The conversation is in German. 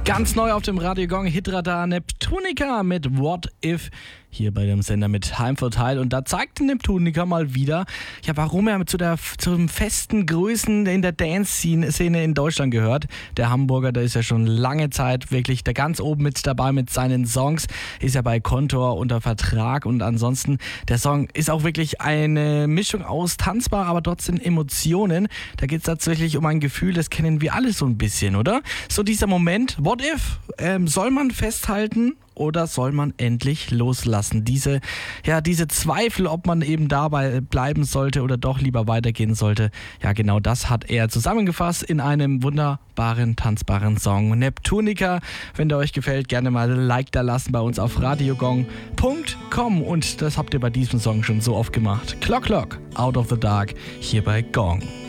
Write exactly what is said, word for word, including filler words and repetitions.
Ganz neu auf dem Radio Gong Hitradar Neptunica mit What If hier bei dem Sender mit Heimvorteil. Und da zeigte Neptunica mal wieder, ja, warum er zu der zu den festen Größen in der Dance-Szene in Deutschland gehört. Der Hamburger, der ist ja schon lange Zeit wirklich da ganz oben mit dabei mit seinen Songs, ist ja bei Kontor unter Vertrag und ansonsten, der Song ist auch wirklich eine Mischung aus tanzbar, aber trotzdem Emotionen. Da geht es tatsächlich um ein Gefühl, das kennen wir alle so ein bisschen, oder? So dieser Moment, what if? Ähm, soll man festhalten? Oder soll man endlich loslassen? Diese, ja, diese Zweifel, ob man eben dabei bleiben sollte oder doch lieber weitergehen sollte. Ja, genau das hat er zusammengefasst in einem wunderbaren, tanzbaren Song. Neptunica, wenn der euch gefällt, gerne mal ein Like da lassen bei uns auf radiogong punkt com. Und das habt ihr bei diesem Song schon so oft gemacht. Clock Clock, Out of the Dark, hier bei Gong.